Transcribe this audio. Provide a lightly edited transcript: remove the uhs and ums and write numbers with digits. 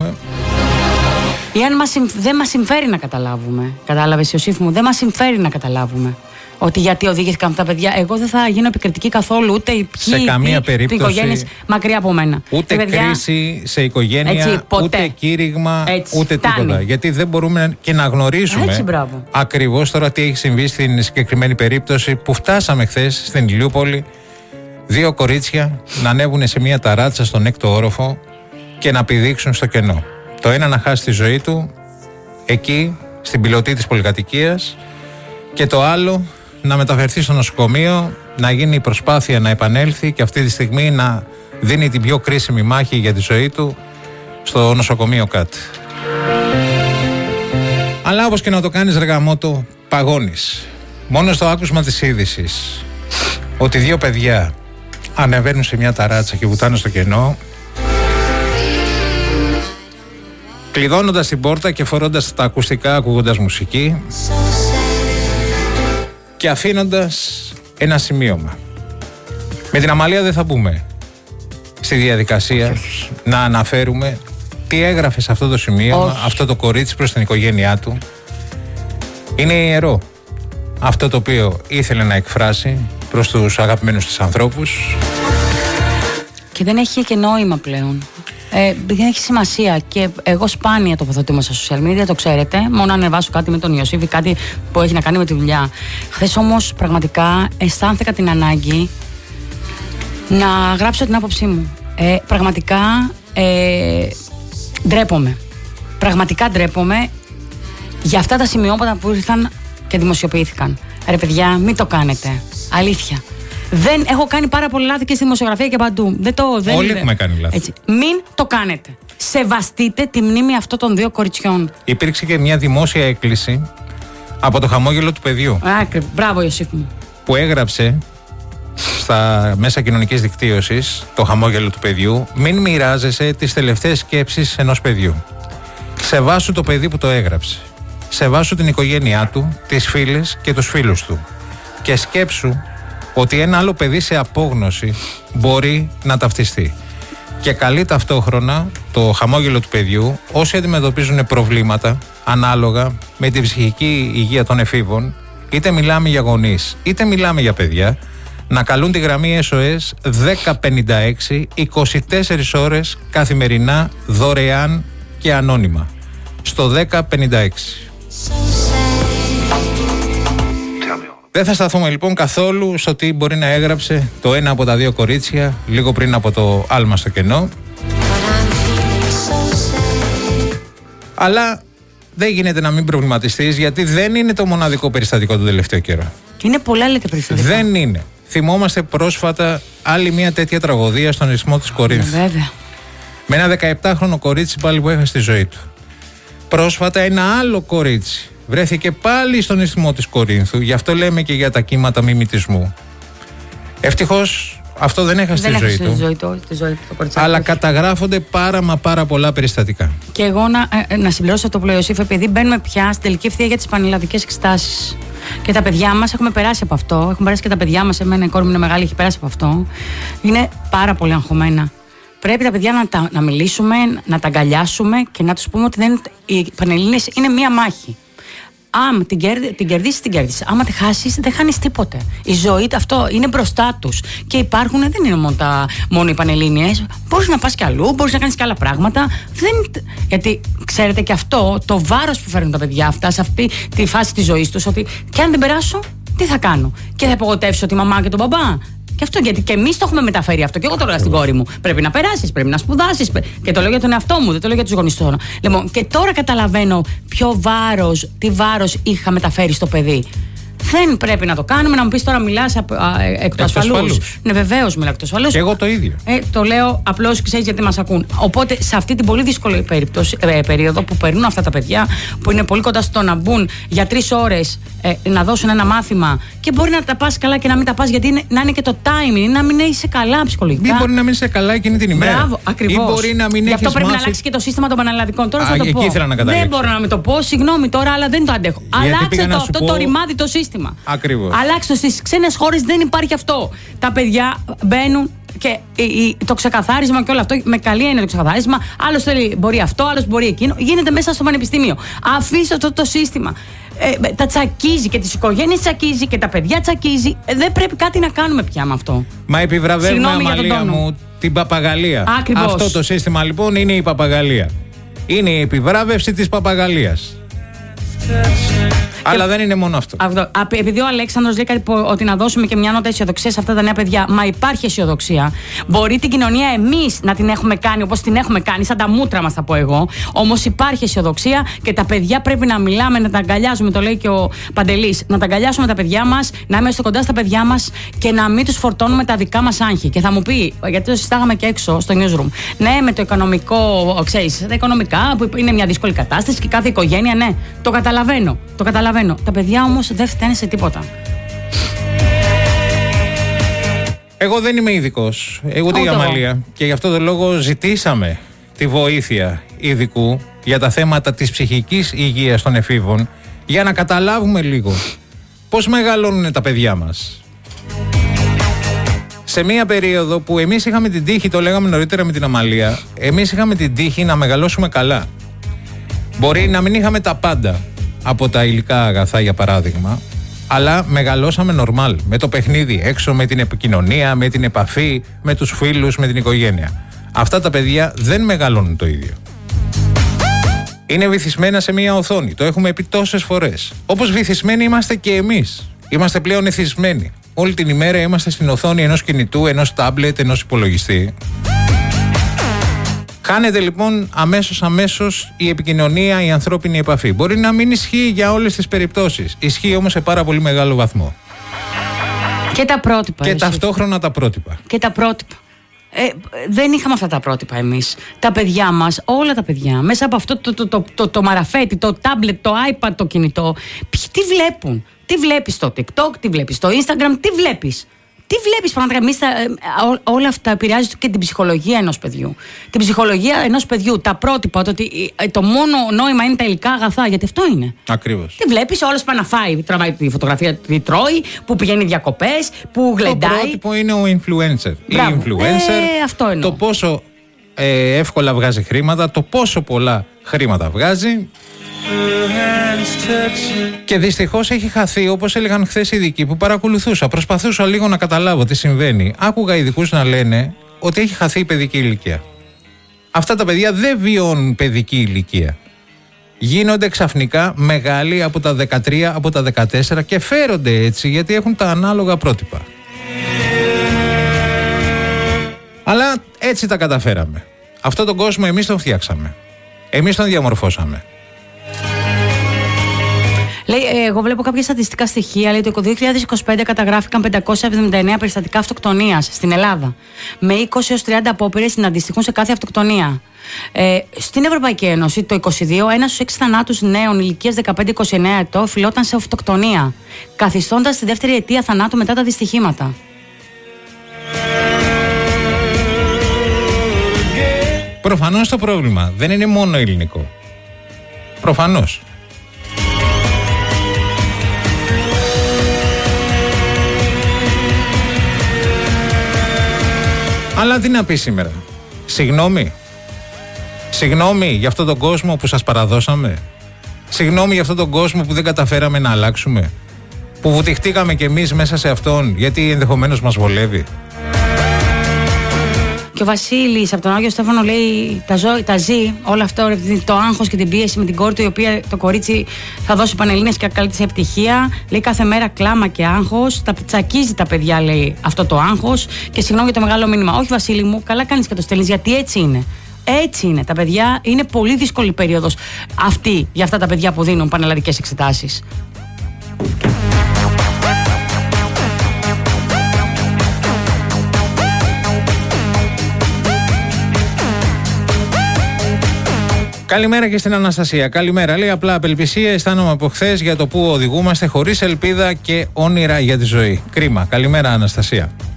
καταλάβουμε. Ή αν δεν μας συμφέρει να καταλάβουμε. Κατάλαβες, Ιωσήφ μου, δεν μας συμφέρει να καταλάβουμε. Ότι γιατί οδηγήθηκαν αυτά τα παιδιά. Εγώ δεν θα γίνω επικριτική καθόλου, ούτε ποιοι, σε καμία περίπτωση. Οικογένειες μακριά από μένα. Ούτε κρίση σε οικογένεια, έτσι, ούτε κήρυγμα, έτσι, ούτε τίποτα. Γιατί δεν μπορούμε και να γνωρίζουμε ακριβώς τώρα τι έχει συμβεί στην συγκεκριμένη περίπτωση που φτάσαμε χθες στην Ηλιούπολη. 2 κορίτσια να ανέβουν σε μια ταράτσα στον 6ο όροφο και να πηδήξουν στο κενό. Το ένα να χάσει τη ζωή του εκεί, στην πιλωτή της πολυκατοικίας, και το άλλο να μεταφερθεί στο νοσοκομείο, να γίνει η προσπάθεια να επανέλθει και αυτή τη στιγμή να δίνει την πιο κρίσιμη μάχη για τη ζωή του στο νοσοκομείο ΚΑΤ. Αλλά όπως και να το κάνεις, ρε γαμώτο, παγώνεις. Μόνο στο άκουσμα της είδησης ότι 2 παιδιά ανεβαίνουν σε μια ταράτσα και βουτάνε στο κενό, κλειδώνοντας την πόρτα και φορώντας τα ακουστικά, ακούγοντας μουσική και αφήνοντας ένα σημείωμα. Με την Αμαλία δεν θα μπούμε στη διαδικασία να αναφέρουμε τι έγραφε σε αυτό το σημείωμα, αυτό το κορίτσι προς την οικογένειά του. Είναι ιερό αυτό το οποίο ήθελε να εκφράσει προς τους αγαπημένους της ανθρώπους. Και δεν έχει και νόημα πλέον. Δεν έχει σημασία. Και εγώ σπάνια τοποθετούμαι στα social media, το ξέρετε. Μόνο ανεβάσω κάτι με τον Ιωσήφ, κάτι που έχει να κάνει με τη δουλειά. Χθες όμως πραγματικά αισθάνθηκα την ανάγκη να γράψω την άποψή μου. Πραγματικά ντρέπομαι. Πραγματικά ντρέπομαι για αυτά τα σημειώματα που ήρθαν και δημοσιοποιήθηκαν. Ρε παιδιά, μην το κάνετε. Αλήθεια. Δεν έχω κάνει πάρα πολλά λάθη και στη δημοσιογραφία και παντού. Όλοι έχουμε κάνει λάθη. Έτσι. Μην το κάνετε. Σεβαστείτε τη μνήμη αυτών των 2 κοριτσιών. Υπήρξε και μια δημόσια έκκληση από το χαμόγελο του παιδιού. Μπράβο, Ιωσήφ μου. Που έγραψε στα μέσα κοινωνικής δικτύωσης, το χαμόγελο του παιδιού, μην μοιράζεσαι τις τελευταίες σκέψεις ενός παιδιού. Σεβάσου το παιδί που το έγραψε. Σεβάσου την οικογένειά του, τις φίλες και τους φίλους του. Και σκέψου ότι ένα άλλο παιδί σε απόγνωση μπορεί να ταυτιστεί. Και καλεί ταυτόχρονα το χαμόγελο του παιδιού όσοι αντιμετωπίζουν προβλήματα ανάλογα με την ψυχική υγεία των εφήβων, είτε μιλάμε για γονείς είτε μιλάμε για παιδιά, να καλούν τη γραμμή SOS 1056 24 ώρες καθημερινά, δωρεάν και ανώνυμα. Στο 1056. Δεν θα σταθούμε λοιπόν καθόλου στο τι μπορεί να έγραψε το ένα από τα 2 κορίτσια λίγο πριν από το άλμα στο κενό. Αλλά δεν γίνεται να μην προβληματιστείς, γιατί δεν είναι το μοναδικό περιστατικό του τελευταίο καιρό. Είναι πολλά λέτε περιστατικά. Δεν είναι. Θυμόμαστε πρόσφατα άλλη μια τέτοια τραγωδία στον Ισθμό της Κορίνθου. Βέβαια. Με ένα 17χρονο κορίτσι πάλι που έχασε τη ζωή του. Πρόσφατα ένα άλλο κορίτσι βρέθηκε πάλι στον Ισθμό της Κορίνθου, γι' αυτό λέμε και για τα κύματα μιμητισμού. Ευτυχώς αυτό δεν έχασε τη ζωή του. Αλλά καταγράφονται πάρα πολλά περιστατικά. Και εγώ να συμπληρώσω το Ιωσήφ, επειδή μπαίνουμε πια στην τελική ευθεία για τις πανελλαδικές εξετάσεις. Και τα παιδιά μας έχουμε περάσει από αυτό. Έχουν περάσει και τα παιδιά μας. Εμένα η κόρη μου είναι μεγάλη, έχει περάσει από αυτό. Είναι πάρα πολύ αγχωμένα. Πρέπει τα παιδιά να μιλήσουμε, να τα αγκαλιάσουμε και να τους πούμε ότι οι Πανελλήνιες είναι μία μάχη. Άμα την κερδίσεις, την κερδίσεις. Άμα τη χάσεις, δεν χάνεις τίποτε. Η ζωή αυτό είναι μπροστά τους. Και υπάρχουν, δεν είναι μόνο οι Πανελλήνιες. Μπορείς να πας κι αλλού, μπορείς να κάνεις κι άλλα πράγματα. Γιατί ξέρετε και αυτό, το βάρος που φέρνουν τα παιδιά αυτά σε αυτή τη φάση της ζωής τους, ότι και αν δεν περάσω, τι θα κάνω. Και θα απογοητεύσω τη μαμά και τον μπαμπά. Και αυτό γιατί και εμείς το έχουμε μεταφέρει αυτό. Και εγώ το λέω στην κόρη μου. Πρέπει να περάσεις, πρέπει να σπουδάσεις. Και το λέω για τον εαυτό μου, δεν το λέω για τους γονείς τώρα. Λοιπόν, και τώρα καταλαβαίνω τι βάρος είχα μεταφέρει στο παιδί. Δεν πρέπει να το κάνουμε. Να μου πεις τώρα, μιλάς εκ του ασφαλούς. Ναι, βεβαίως μιλάω εκ του ασφαλούς. Εγώ το ίδιο. Το λέω απλώς, ξέρεις, γιατί μας ακούν. Οπότε σε αυτή την πολύ δύσκολη περίοδο που περνούν αυτά τα παιδιά, που είναι πολύ κοντά στο να μπουν για 3 ώρες να δώσουν ένα μάθημα, και μπορεί να τα πας καλά και να μην τα πας, γιατί να είναι και το timing, να μην είσαι καλά ψυχολογικά. Μην μπορεί να μην είσαι καλά εκείνη την ημέρα. Μπράβο, ακριβώς. Ή μπορεί να μην Γι' αυτό πρέπει μάθει... να αλλάξει και το σύστημα των πανελλαδικών. Τώρα θα το πω. Δεν μπορώ να μην το πω, συγγνώμη τώρα, αλλά δεν το αντέχω. Αλλάξτε αυτό το ρημάδι το σύστημα. Ακριβώς. Αλλάξτε το. Στις ξένες χώρες δεν υπάρχει αυτό. Τα παιδιά μπαίνουν Και το ξεκαθάρισμα και όλο αυτό, με καλή έννοια το ξεκαθάρισμα, άλλος θέλει, μπορεί αυτό, άλλος μπορεί εκείνο, γίνεται μέσα στο πανεπιστήμιο. Αφήστε αυτό το σύστημα. Τα τσακίζει και τις οικογένειες τσακίζει και τα παιδιά τσακίζει. Δεν πρέπει κάτι να κάνουμε πια με αυτό. Μα επιβραβεύουμε, Αμαλία μου, την παπαγαλία. Ακριβώς. Αυτό το σύστημα λοιπόν είναι η παπαγαλία. Είναι η επιβράβευση της παπαγαλίας. Αλλά δεν είναι μόνο αυτό. Επειδή ο Αλέξανδρος λέει κάτι ότι να δώσουμε και μια νότα αισιοδοξία σε αυτά τα νέα παιδιά, μα υπάρχει αισιοδοξία. Μπορεί την κοινωνία εμείς να την έχουμε κάνει όπως την έχουμε κάνει, σαν τα μούτρα μας θα πω εγώ. Όμως υπάρχει αισιοδοξία και τα παιδιά πρέπει να μιλάμε, να τα αγκαλιάζουμε. Το λέει και ο Παντελής. Να τα αγκαλιάσουμε τα παιδιά μας, να είμαστε κοντά στα παιδιά μας και να μην τους φορτώνουμε τα δικά μας άγχη. Και θα μου πει, γιατί το συστάγαμε και έξω στο newsroom. Ναι, με το οικονομικό, ξέρεις, τα οικονομικά που είναι μια δύσκολη κατάσταση και κάθε οικογένεια, ναι, το καταλαβαίνω. Το καταλαβαίνω. Τα παιδιά όμως δεν φταίνε σε τίποτα. Εγώ δεν είμαι ειδικός, ούτε η Αμαλία. Και γι' αυτό τον λόγο ζητήσαμε τη βοήθεια ειδικού για τα θέματα της ψυχικής υγείας των εφήβων, για να καταλάβουμε λίγο πώς μεγαλώνουν τα παιδιά μας. Σε μία περίοδο που εμείς είχαμε την τύχη, το λέγαμε νωρίτερα με την Αμαλία, εμείς είχαμε την τύχη να μεγαλώσουμε καλά. Μπορεί να μην είχαμε τα πάντα από τα υλικά αγαθά, για παράδειγμα, αλλά μεγαλώσαμε νορμάλ, με το παιχνίδι έξω, με την επικοινωνία, με την επαφή, με τους φίλους, με την οικογένεια. Αυτά τα παιδιά δεν μεγαλώνουν το ίδιο. Είναι βυθισμένα σε μία οθόνη, το έχουμε πει τόσες φορές. Όπως βυθισμένοι είμαστε και εμείς. Είμαστε πλέον εθισμένοι. Όλη την ημέρα είμαστε στην οθόνη ενός κινητού, ενός τάμπλετ, ενός υπολογιστή. Χάνεται λοιπόν αμέσως η επικοινωνία, η ανθρώπινη επαφή. Μπορεί να μην ισχύει για όλες τις περιπτώσεις. Ισχύει όμως σε πάρα πολύ μεγάλο βαθμό. Και τα πρότυπα. Και ταυτόχρονα τα πρότυπα. Και τα πρότυπα. Δεν είχαμε αυτά τα πρότυπα εμείς. Τα παιδιά μας, όλα τα παιδιά, μέσα από αυτό το μαραφέτη, το τάμπλετ, το iPad, το κινητό, τι βλέπουν. Τι βλέπεις στο TikTok, τι βλέπεις στο Instagram, τι βλέπεις. Τι βλέπεις πραγματικά, όλα αυτά επηρεάζουν και την ψυχολογία ενός παιδιού. Την ψυχολογία ενός παιδιού, τα πρότυπα, ότι το μόνο νόημα είναι τα υλικά αγαθά, γιατί αυτό είναι. Ακριβώς. Τι βλέπεις, όλος πάει να φάει, τραβάει τη φωτογραφία, τη τρώει, που πηγαίνει διακοπές, που γλεντάει. Το πρότυπο είναι ο influencer. Μπράβο. Η influencer, αυτό εννοώ. το πόσο εύκολα βγάζει χρήματα, το πόσο πολλά χρήματα βγάζει. Και δυστυχώς έχει χαθεί, όπως έλεγαν χθες οι ειδικοί που παρακολουθούσα. Προσπαθούσα λίγο να καταλάβω τι συμβαίνει. Άκουγα ειδικούς να λένε ότι έχει χαθεί η παιδική ηλικία. Αυτά τα παιδιά δεν βιώνουν παιδική ηλικία. Γίνονται ξαφνικά μεγάλοι από τα 13, από τα 14 και φέρονται έτσι γιατί έχουν τα ανάλογα πρότυπα. Αλλά έτσι τα καταφέραμε. Αυτόν τον κόσμο εμείς τον φτιάξαμε. Εμείς τον διαμορφώσαμε. Λέει, εγώ βλέπω κάποια στατιστικά στοιχεία. Λέει, το 2025 καταγράφηκαν 579 περιστατικά αυτοκτονίας στην Ελλάδα. Με 20 έως 30 απόπειρες να αντιστοιχούν σε κάθε αυτοκτονία. Στην Ευρωπαϊκή Ένωση, το 2022, 1 στους 6 θανάτους νέων ηλικίας 15-29 ετών οφειλόταν σε αυτοκτονία, καθιστώντας τη δεύτερη αιτία θανάτου μετά τα δυστυχήματα. Προφανώς το πρόβλημα δεν είναι μόνο ελληνικό. Προφανώς. Αλλά τι να πει σήμερα. Συγγνώμη. Συγγνώμη για αυτόν τον κόσμο που σας παραδώσαμε. Συγγνώμη για αυτόν τον κόσμο που δεν καταφέραμε να αλλάξουμε. Που βουτυχτήκαμε κι εμείς μέσα σε αυτόν γιατί ενδεχομένως μας βολεύει. Και ο Βασίλης από τον Άγιο Στέφανο λέει: τα ζει όλο αυτό, το άγχος και την πίεση με την κόρη του, η οποία το κορίτσι θα δώσει πανελλήνιες και καλή της επιτυχία. Λέει: κάθε μέρα κλάμα και άγχος. Τα τσακίζει τα παιδιά, λέει, αυτό το άγχος. Και συγγνώμη για το μεγάλο μήνυμα. Όχι, Βασίλη μου, καλά κάνεις και το στέλνεις, γιατί έτσι είναι. Έτσι είναι. Τα παιδιά είναι πολύ δύσκολη περίοδος αυτή για αυτά τα παιδιά που δίνουν πανελλαδικές εξετάσεις. Καλημέρα και στην Αναστασία. Καλημέρα. Λέει απλά απελπισία. Αισθάνομαι από χθες για το που οδηγούμαστε, χωρίς ελπίδα και όνειρα για τη ζωή. Κρίμα. Καλημέρα, Αναστασία.